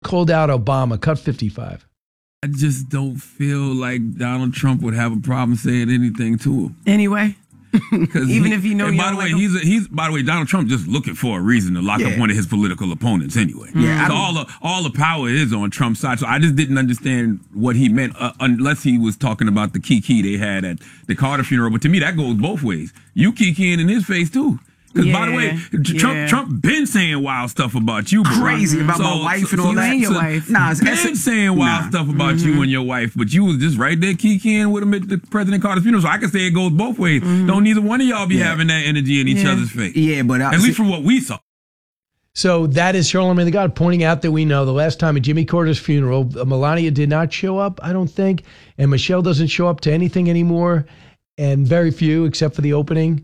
called out Obama, cut 55. I just don't feel like Donald Trump would have a problem saying anything to him. Anyway. Even if you know. By the way, he's by the way, Donald Trump just looking for a reason to lock up one of his political opponents anyway. Yeah, so all the power is on Trump's side. So I just didn't understand what he meant unless he was talking about the kiki they had at the Carter funeral. But to me, that goes both ways. You kikiing in his face too. Because by the way, Trump been saying wild stuff about you, crazy about my wife and all that. And your wife. Nah, been saying wild stuff about you and your wife, but you was just right there kikiing with him at the President Carter's funeral. So I can say it goes both ways. Don't neither one of y'all be having that energy in each other's face. Yeah, but at least from what we saw. So that is Charlamagne the God pointing out that we know the last time at Jimmy Carter's funeral, Melania did not show up, I don't think, and Michelle doesn't show up to anything anymore, and very few except for the opening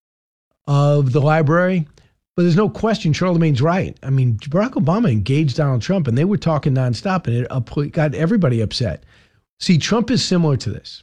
of the library. But there's no question Charlamagne's right. I mean, Barack Obama engaged Donald Trump, and they were talking nonstop, and it got everybody upset. See, Trump is similar to this.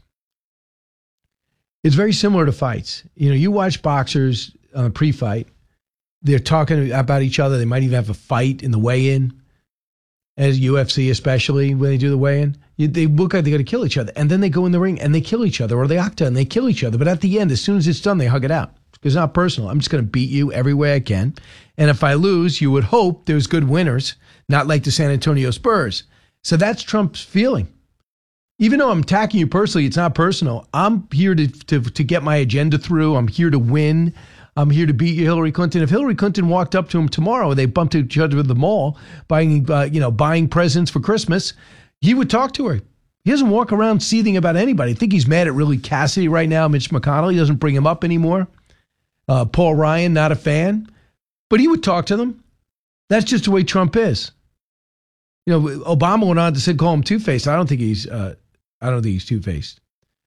It's very similar to fights. You know, you watch boxers pre-fight. They're talking about each other. They might even have a fight in the weigh-in, as UFC especially, when they do the weigh-in. They look like they're going to kill each other. And then they go in the ring, and they kill each other, or the octagon, and they kill each other. But at the end, as soon as it's done, they hug it out. It's not personal. I'm just going to beat you every way I can. And if I lose, you would hope there's good winners, not like the San Antonio Spurs. So that's Trump's feeling. Even though I'm attacking you personally, it's not personal. I'm here to get my agenda through. I'm here to win. I'm here to beat you, Hillary Clinton. If Hillary Clinton walked up to him tomorrow, they bumped each other at the mall, buying presents for Christmas, he would talk to her. He doesn't walk around seething about anybody. I think he's mad at really Cassidy right now, Mitch McConnell. He doesn't bring him up anymore. Paul Ryan, not a fan, but he would talk to them. That's just the way Trump is. You know, Obama went on to call him two-faced. I don't think he's two-faced.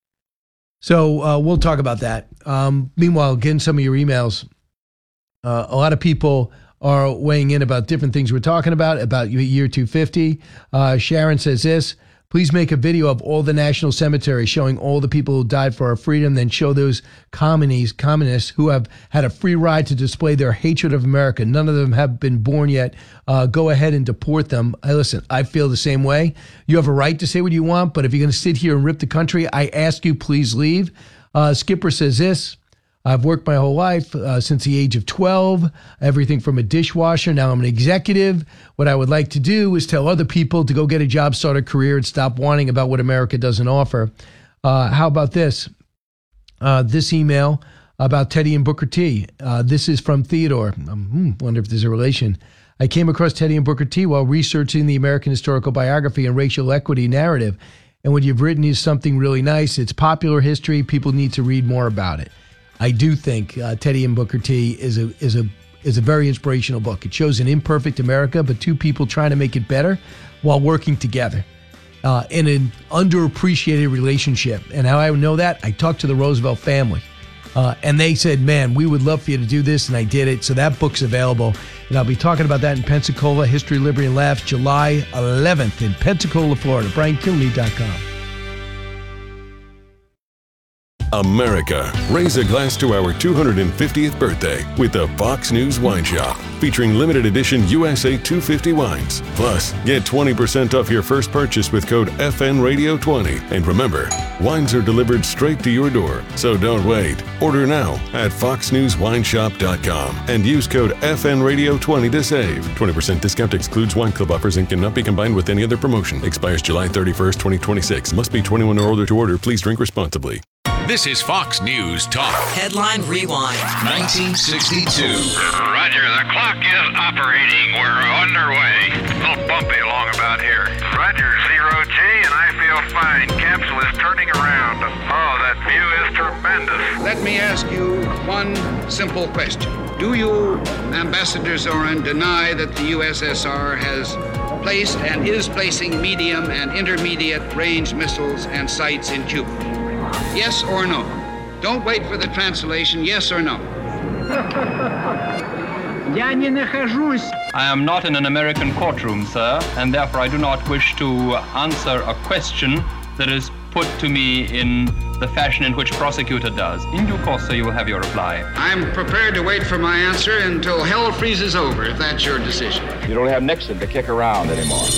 So we'll talk about that. Meanwhile, getting some of your emails. A lot of people are weighing in about different things we're talking about year 250. Sharon says this. Please make a video of all the national cemeteries showing all the people who died for our freedom, then show those communists who have had a free ride to display their hatred of America. None of them have been born yet. Go ahead and deport them. Listen, I feel the same way. You have a right to say what you want, but if you're going to sit here and rip the country, I ask you, please leave. Skipper says this. I've worked my whole life since the age of 12, everything from a dishwasher. Now I'm an executive. What I would like to do is tell other people to go get a job, start a career, and stop whining about what America doesn't offer. How about this? This email about Teddy and Booker T. This is from Theodore. Wonder if there's a relation. I came across Teddy and Booker T while researching the American historical biography and racial equity narrative. And what you've written is something really nice. It's popular history. People need to read more about it. I do think Teddy and Booker T is a very inspirational book. It shows an imperfect America, but two people trying to make it better while working together in an underappreciated relationship. And how I know that? I talked to the Roosevelt family, and they said, man, we would love for you to do this, and I did it. So that book's available, and I'll be talking about that in Pensacola, History, Liberty, and Laughs, July 11th in Pensacola, Florida. BrianKilmeade.com. America, raise a glass to our 250th birthday with the Fox News Wine Shop, featuring limited edition USA 250 wines. Plus, get 20% off your first purchase with code FNRadio20. And remember, wines are delivered straight to your door, so don't wait. Order now at foxnewswineshop.com and use code FNRadio20 to save. 20% discount excludes wine club offers and cannot be combined with any other promotion. Expires July 31st, 2026. Must be 21 or older to order. Please drink responsibly. This is Fox News Talk. Headline Rewind. 1962. Roger, the clock is operating. We're underway. A little bumpy along about here. Roger, 0G, and I feel fine. Capsule is turning around. Oh, that view is tremendous. Let me ask you one simple question. Do you, Ambassador Zorin, deny that the USSR has placed and is placing medium and intermediate range missiles and sights in Cuba? Yes or no? Don't wait for the translation. Yes or no? I am not in an American courtroom, sir, and therefore I do not wish to answer a question that is put to me in the fashion in which a prosecutor does. In due course, sir, you will have your reply. I'm prepared to wait for my answer until hell freezes over, if that's your decision. You don't have Nixon to kick around anymore.